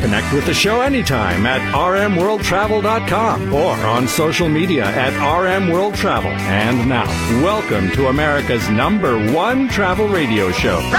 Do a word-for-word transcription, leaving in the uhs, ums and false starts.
Connect with the show anytime at r m world travel dot com or on social media at R M World Travel. And now, welcome to America's number one travel radio show.